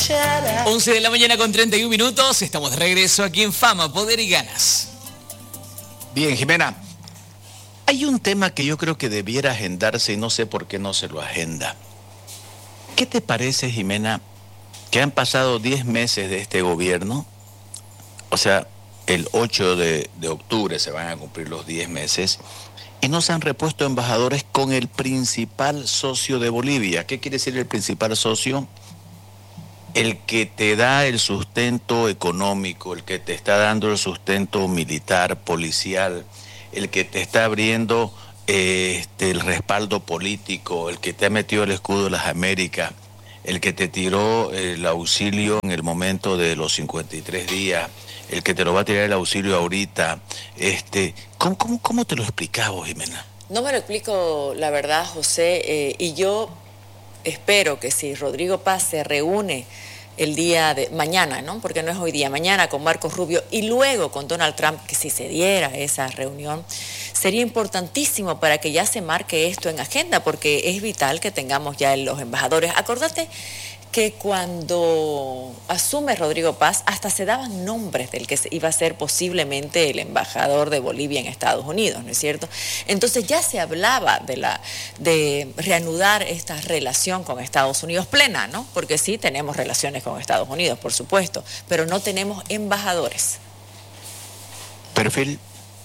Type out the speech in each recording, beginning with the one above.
11 de la mañana con 31 minutos. Estamos de regreso aquí en Fama, Poder y Ganas. Bien, Jimena. Hay un tema que yo creo que debiera agendarse y no sé por qué no se lo agenda. ¿Qué te parece, Jimena, que han pasado 10 meses de este gobierno? O sea, el 8 de octubre se van a cumplir los 10 meses y no se han repuesto embajadores con el principal socio de Bolivia. ¿Qué quiere decir el principal socio? El que te da el sustento económico, el que te está dando el sustento militar, policial, el que te está abriendo el respaldo político, el que te ha metido el escudo de las Américas, el que te tiró el auxilio en el momento de los 53 días, el que te lo va a tirar el auxilio ahorita. ¿Cómo te lo explicas vos, Jimena? No me lo explico, la verdad, José, y yo espero que si Rodrigo Paz se reúne el día de mañana, ¿no? Porque no es hoy día, mañana con Marcos Rubio y luego con Donald Trump, que si se diera esa reunión, sería importantísimo para que ya se marque esto en agenda, porque es vital que tengamos ya los embajadores. Acordate que cuando asume Rodrigo Paz, hasta se daban nombres del que iba a ser posiblemente el embajador de Bolivia en Estados Unidos, ¿no es cierto? Entonces ya se hablaba de reanudar esta relación con Estados Unidos plena, ¿no? Porque sí tenemos relaciones con Estados Unidos, por supuesto, pero no tenemos embajadores. ¿Perfil?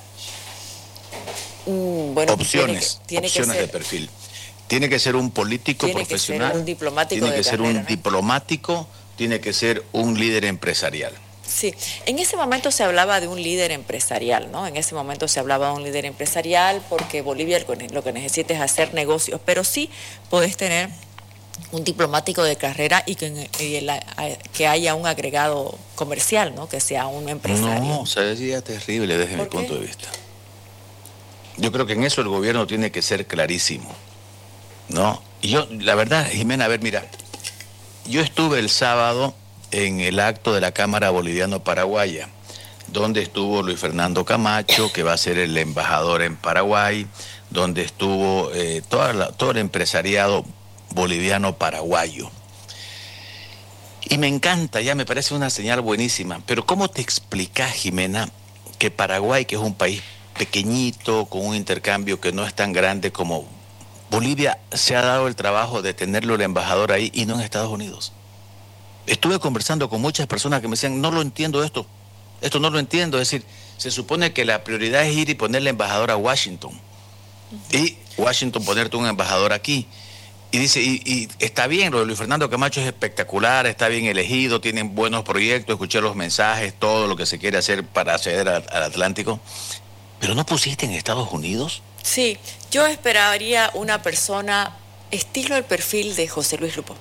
Bueno, opciones tiene que ser, de perfil. Tiene que ser un político profesional, que ser un diplomático tiene que ser carrera, un diplomático, tiene que ser un líder empresarial. Sí, en ese momento se hablaba de un líder empresarial, ¿no? En ese momento se hablaba de un líder empresarial porque Bolivia lo que necesita es hacer negocios, pero sí podés tener un diplomático de carrera y que haya un agregado comercial, ¿no? Que sea un empresario. No, sería terrible desde mi punto de vista. Yo creo que en eso el gobierno tiene que ser clarísimo, ¿no? Y yo, la verdad, Jimena, a ver, mira, yo estuve el sábado en el acto de la Cámara Boliviano-Paraguaya, donde estuvo Luis Fernando Camacho, que va a ser el embajador en Paraguay, donde estuvo todo el empresariado boliviano-paraguayo. Y me encanta, ya me parece una señal buenísima, pero ¿cómo te explicas, Jimena, que Paraguay, que es un país pequeñito, con un intercambio que no es tan grande como Bolivia, se ha dado el trabajo de tenerlo el embajador ahí y no en Estados Unidos? Estuve conversando con muchas personas que me decían, no lo entiendo esto no lo entiendo, es decir, se supone que la prioridad es ir y ponerle embajador a Washington, y Washington ponerte un embajador aquí, y dice, y está bien, lo de Luis Fernando Camacho es espectacular, está bien elegido, tienen buenos proyectos, escuché los mensajes, todo lo que se quiere hacer para acceder al Atlántico, pero ¿no pusiste en Estados Unidos? Sí, yo esperaría una persona estilo el perfil de José Luis Lupo.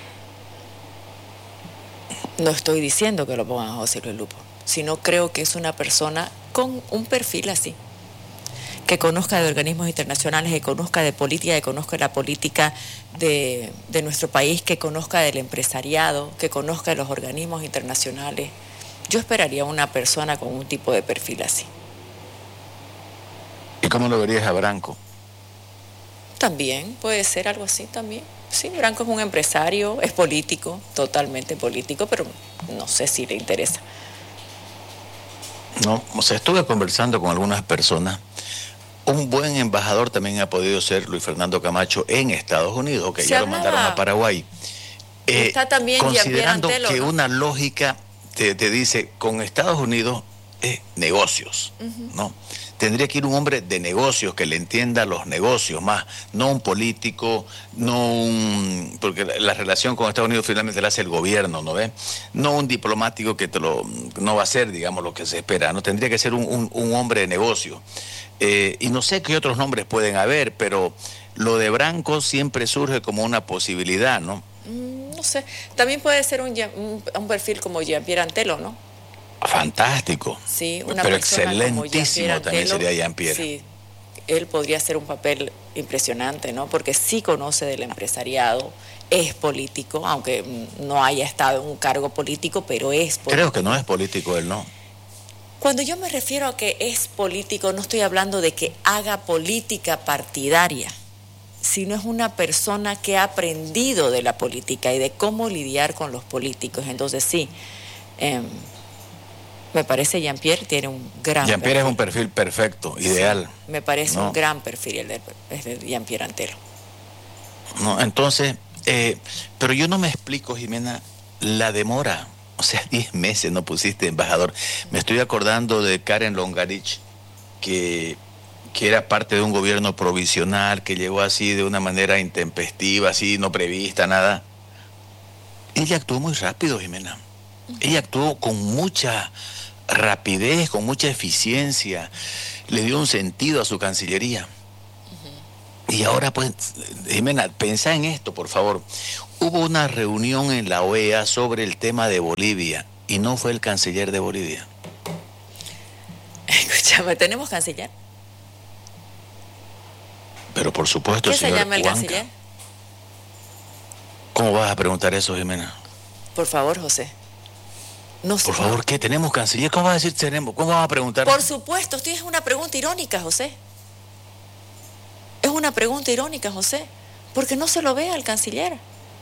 No estoy diciendo que lo pongan a José Luis Lupo, sino creo que es una persona con un perfil así, que conozca de organismos internacionales, que conozca de política, que conozca la política de nuestro país, que conozca del empresariado, que conozca de los organismos internacionales. Yo esperaría una persona con un tipo de perfil así. ¿Y cómo lo verías a Branco? También puede ser algo así también. Sí, Branco es un empresario, es político, totalmente político, pero no sé si le interesa. No, o sea, estuve conversando con algunas personas. Un buen embajador también ha podido ser Luis Fernando Camacho en Estados Unidos, que ya lo mandaron a Paraguay. Está también considerando Antelo, que ¿no? Una lógica te dice, con Estados Unidos es negocios, ¿no? Tendría que ir un hombre de negocios que le entienda los negocios más, no un político, porque la relación con Estados Unidos finalmente la hace el gobierno, ¿no ves? No un diplomático que no va a ser, digamos, lo que se espera, ¿no? Tendría que ser un hombre de negocios. Y no sé qué otros nombres pueden haber, pero lo de Branco siempre surge como una posibilidad, ¿no? No sé, también puede ser un perfil como Jean-Pierre Antelo, ¿no? Fantástico. Sí, una pero persona excelentísimo como también Antelo, sería Jean-Pierre. Sí, él podría hacer un papel impresionante, ¿no? Porque sí conoce del empresariado, es político, aunque no haya estado en un cargo político, pero es político. Creo que no es político él, ¿no? Cuando yo me refiero a que es político, no estoy hablando de que haga política partidaria. sino es una persona que ha aprendido de la política y de cómo lidiar con los políticos. Entonces sí, me parece Jean-Pierre tiene un gran Jean-Pierre es un perfil perfecto, ideal. Sí, me parece un gran perfil el de Jean-Pierre Antelo. No, entonces, pero yo no me explico, Jimena, la demora. O sea, 10 meses no pusiste embajador. Me estoy acordando de Karen Longarich, que era parte de un gobierno provisional, que llegó así de una manera intempestiva, así no prevista, nada. Ella actuó muy rápido, Jimena. Ella actuó con mucha rapidez, con mucha eficiencia, le dio un sentido a su Cancillería. Y ahora, pues, Jimena, pensá en esto, por favor. Hubo una reunión en la OEA sobre el tema de Bolivia, y no fue el canciller de Bolivia. Escúchame, ¿tenemos canciller? Pero por supuesto, ¿Qué señor se llama el Huanca. canciller? ¿Cómo vas a preguntar eso, Jimena? Por favor, José. No sé. Por favor, ¿qué? ¿Tenemos canciller? ¿Cómo vas a decir tenemos? ¿Cómo vas a preguntar? Por supuesto, esto es una pregunta irónica, José. Es una pregunta irónica, José, porque no se lo ve al canciller.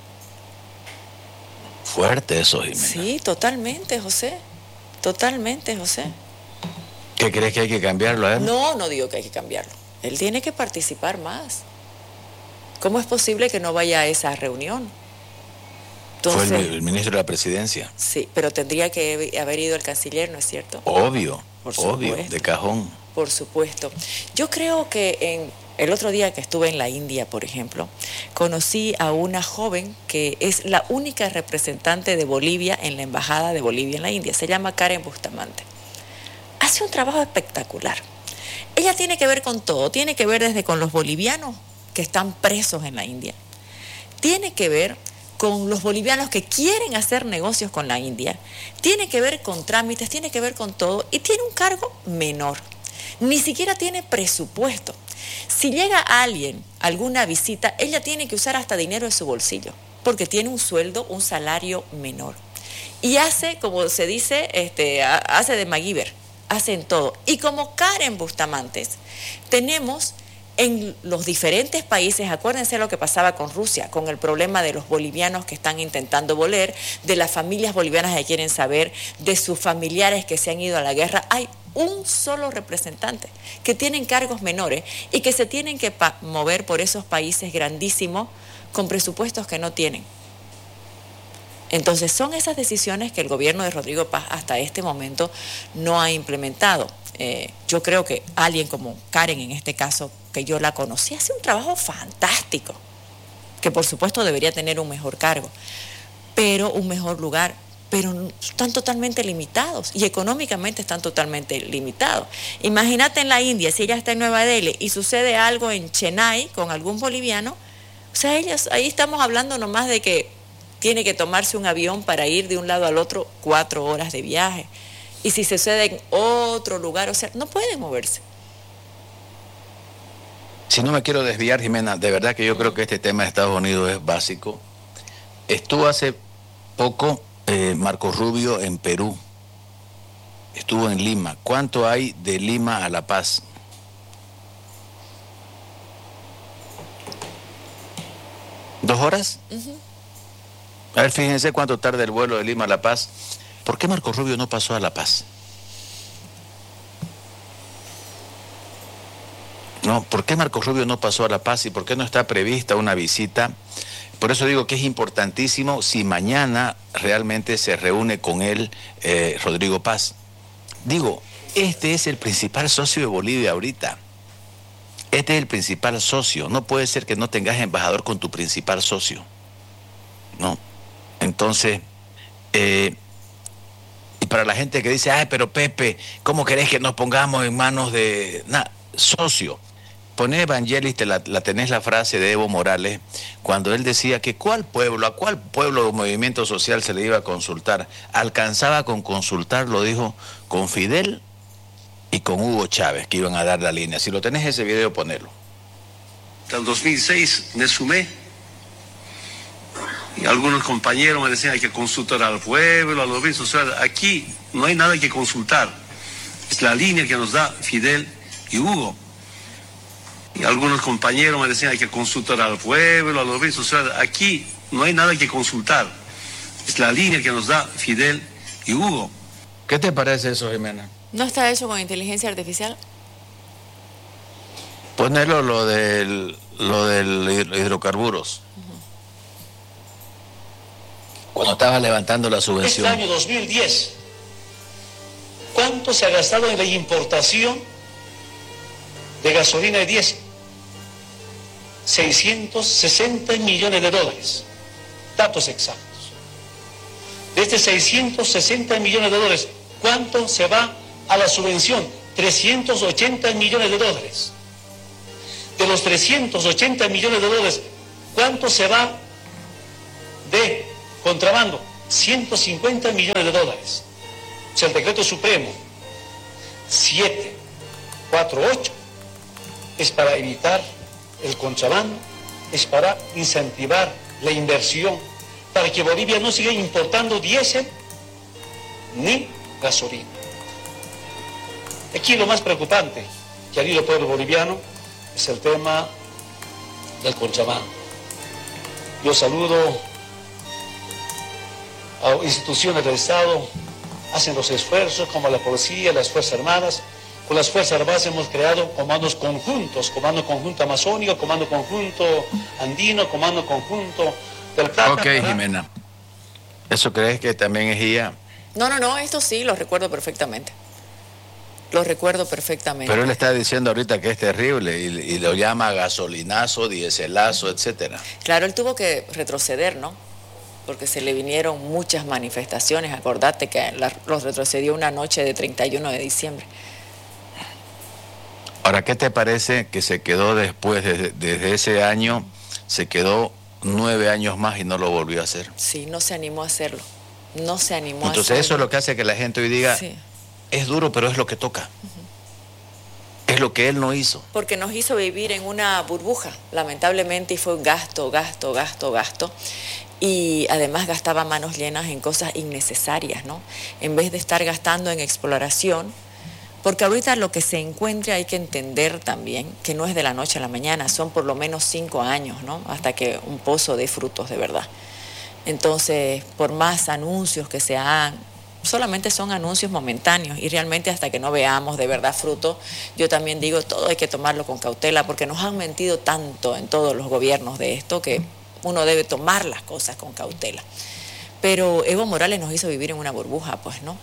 Fuerte eso, Jimena. Sí, totalmente, José. Totalmente, José. ¿Qué crees que hay que cambiarlo a él? No, no digo que hay que cambiarlo. Él tiene que participar más. ¿Cómo es posible que no vaya a esa reunión? Entonces, fue el ministro de la Presidencia. Sí, pero tendría que haber ido el canciller, ¿no es cierto? Obvio, Obvio, de cajón. Por supuesto. Yo creo que el otro día que estuve en la India, por ejemplo, conocí a una joven que es la única representante de Bolivia en la Embajada de Bolivia en la India. Se llama Karen Bustamante. Hace un trabajo espectacular. Ella tiene que ver con todo. Tiene que ver desde con los bolivianos que están presos en la India. Tiene que ver con los bolivianos que quieren hacer negocios con la India. Tiene que ver con trámites, tiene que ver con todo. Y tiene un cargo menor. Ni siquiera tiene presupuesto. Si llega alguien, alguna visita, ella tiene que usar hasta dinero de su bolsillo, porque tiene un sueldo, un salario menor. Y hace, como se dice, hace de MacGyver, hace en todo. Y como Karen Bustamantes, tenemos en los diferentes países, acuérdense lo que pasaba con Rusia, con el problema de los bolivianos que están intentando volver, de las familias bolivianas que quieren saber, de sus familiares que se han ido a la guerra. Hay un solo representante que tienen cargos menores y que se tienen que mover por esos países grandísimos con presupuestos que no tienen. Entonces son esas decisiones que el gobierno de Rodrigo Paz hasta este momento no ha implementado. Yo creo que alguien como Karen, en este caso, que yo la conocí, hace un trabajo fantástico, que por supuesto debería tener un mejor cargo, pero un mejor lugar, pero están totalmente limitados y económicamente están totalmente limitados. Imagínate en la India, si ella está en Nueva Delhi y sucede algo en Chennai con algún boliviano, o sea, ahí estamos hablando nomás de que tiene que tomarse un avión para ir de un lado al otro 4 horas de viaje. Y si sucede en otro lugar, o sea, no puede moverse. Si no me quiero desviar, Jimena, de verdad que yo creo que este tema de Estados Unidos es básico. Estuvo hace poco Marco Rubio en Perú. Estuvo en Lima. ¿Cuánto hay de Lima a La Paz? ¿2 horas? A ver, fíjense cuánto tarda el vuelo de Lima a La Paz. ¿Por qué Marco Rubio no pasó a La Paz? No, ¿por qué Marco Rubio no pasó a La Paz y por qué no está prevista una visita? Por eso digo que es importantísimo si mañana realmente se reúne con él Rodrigo Paz. Digo, este es el principal socio de Bolivia ahorita. Este es el principal socio. No puede ser que no tengas embajador con tu principal socio. No. Entonces, y para la gente que dice, ay, pero Pepe, ¿cómo querés que nos pongamos en manos de socio? Poné Evangelis, la tenés la frase de Evo Morales, cuando él decía que a cuál pueblo o movimiento social se le iba a consultar. Alcanzaba con consultar, lo dijo, con Fidel y con Hugo Chávez, que iban a dar la línea. Si lo tenés ese video, ponelo. Hasta el 2006 me sumé y algunos compañeros me decían hay que consultar al pueblo, a los obispos. O sea, aquí no hay nada que consultar. Es la línea que nos da Fidel y Hugo. Y algunos compañeros me decían hay que consultar al pueblo, a los obispos. O sea, aquí no hay nada que consultar. Es la línea que nos da Fidel y Hugo. ¿Qué te parece eso, Jimena? ¿No está hecho con inteligencia artificial? Ponerlo lo del hidrocarburos. Cuando estaba levantando la subvención. Este año 2010, ¿cuánto se ha gastado en la importación de gasolina y diésel? 660 millones de dólares. Datos exactos. De estos 660 millones de dólares, ¿cuánto se va a la subvención? 380 millones de dólares. De los 380 millones de dólares, ¿cuánto se va de contrabando? 150 millones de dólares. O sea, el decreto supremo 748 es para evitar el contrabando, es para incentivar la inversión, para que Bolivia no siga importando diésel ni gasolina. Aquí lo más preocupante que ha habido el pueblo boliviano es el tema del contrabando. Yo saludo a instituciones del Estado, hacen los esfuerzos como la policía, las Fuerzas Armadas. Con las Fuerzas Armadas hemos creado comandos conjuntos, comando conjunto amazónico, comando conjunto andino, comando conjunto del Plata. Ok, Jimena. ¿Eso crees que también es IA? No, esto sí, lo recuerdo perfectamente. Lo recuerdo perfectamente. Pero él está diciendo ahorita que es terrible y lo llama gasolinazo, diéselazo, etcétera. Claro, él tuvo que retroceder, ¿no? Porque se le vinieron muchas manifestaciones. Acordate que los retrocedió una noche de 31 de diciembre. Ahora, ¿qué te parece que se quedó después, desde ese año, se quedó 9 años más y no lo volvió a hacer? Sí, no se animó a hacerlo. No se animó a hacerlo. Entonces eso es lo que hace que la gente hoy diga, sí, es duro, pero es lo que toca. Es lo que él no hizo. Porque nos hizo vivir en una burbuja, lamentablemente, y fue gasto. Y además gastaba manos llenas en cosas innecesarias, ¿no? En vez de estar gastando en exploración, porque ahorita lo que se encuentre hay que entender también que no es de la noche a la mañana, son por lo menos 5 años, ¿no? Hasta que un pozo dé frutos de verdad. Entonces, por más anuncios que se hagan, solamente son anuncios momentáneos y realmente hasta que no veamos de verdad fruto, yo también digo, todo hay que tomarlo con cautela porque nos han mentido tanto en todos los gobiernos de esto que uno debe tomar las cosas con cautela. Pero Evo Morales nos hizo vivir en una burbuja, pues, ¿no?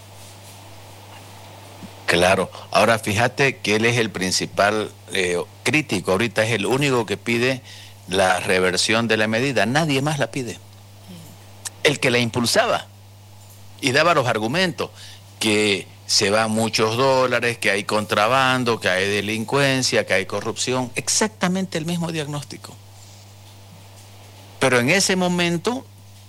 Claro. Ahora fíjate que él es el principal crítico, ahorita es el único que pide la reversión de la medida, nadie más la pide. El que la impulsaba y daba los argumentos, que se van muchos dólares, que hay contrabando, que hay delincuencia, que hay corrupción, exactamente el mismo diagnóstico. Pero en ese momento,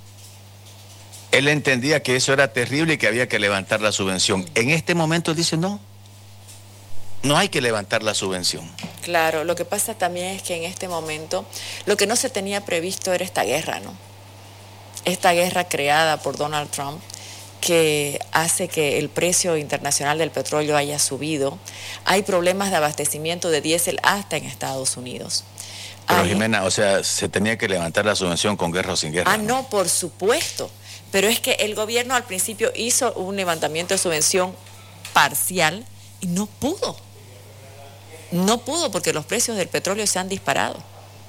él entendía que eso era terrible y que había que levantar la subvención. En este momento él dice, no hay que levantar la subvención. Claro, lo que pasa también es que en este momento, lo que no se tenía previsto era esta guerra, ¿no? Esta guerra creada por Donald Trump, que hace que el precio internacional del petróleo haya subido. Hay problemas de abastecimiento de diésel hasta en Estados Unidos. Pero Jimena, o sea, se tenía que levantar la subvención con guerra o sin guerra. No, por supuesto. Pero es que el gobierno al principio hizo un levantamiento de subvención parcial y no pudo. No pudo porque los precios del petróleo se han disparado.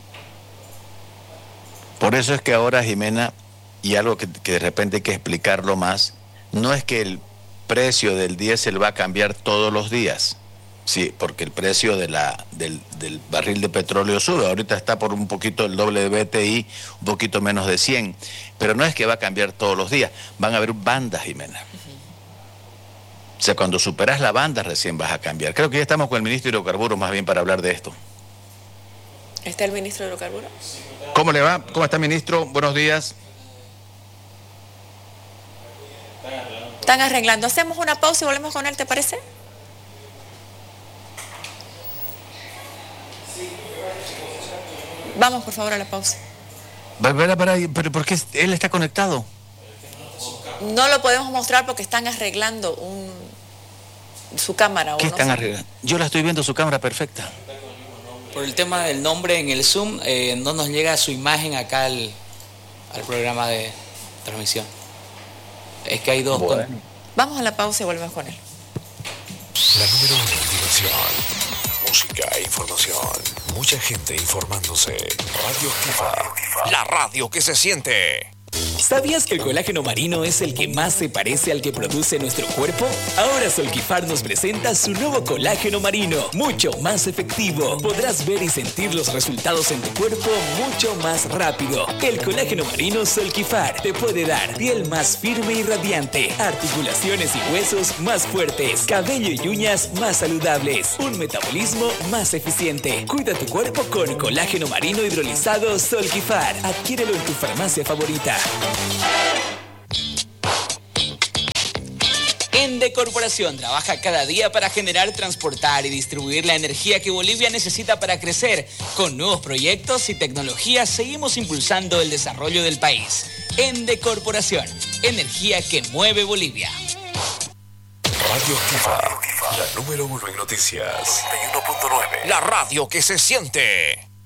Por eso es que ahora, Jimena, y algo que de repente hay que explicarlo más, no es que el precio del diésel va a cambiar todos los días. Sí, porque el precio del barril de petróleo sube. Ahorita está por un poquito el doble de BTI, un poquito menos de 100. Pero no es que va a cambiar todos los días. Van a haber bandas, Jimena. O sea, cuando superas la banda recién vas a cambiar. Creo que ya estamos con el ministro de Hidrocarburos más bien para hablar de esto. ¿Está el ministro de Hidrocarburos? ¿Cómo le va? ¿Cómo está, ministro? Buenos días. Están arreglando. Hacemos una pausa y volvemos con él, ¿te parece? Vamos, por favor, a la pausa. Pero ¿por qué él está conectado? No lo podemos mostrar porque están arreglando su cámara. ¿Qué están arreglando? Yo la estoy viendo, su cámara perfecta. Por el tema del nombre en el Zoom, no nos llega su imagen acá al programa de transmisión. Es que hay dos. Bueno. Vamos a la pausa y volvemos con él. La número 1 en diversión, música e información. Mucha gente informándose. Radio Activa, la radio que se siente. ¿Sabías que el colágeno marino es el que más se parece al que produce nuestro cuerpo? Ahora Solquifar nos presenta su nuevo colágeno marino, mucho más efectivo. Podrás ver y sentir los resultados en tu cuerpo mucho más rápido. El colágeno marino Solquifar te puede dar piel más firme y radiante, articulaciones y huesos más fuertes, cabello y uñas más saludables, un metabolismo más eficiente. Cuida tu cuerpo con colágeno marino hidrolizado Solquifar. Adquiérelo en tu farmacia favorita. Ende Corporación trabaja cada día para generar, transportar y distribuir la energía que Bolivia necesita para crecer. Con nuevos proyectos y tecnologías seguimos impulsando el desarrollo del país. Ende Corporación, energía que mueve Bolivia. Radio Activa, la número 1 en noticias. 91.9, la radio que se siente.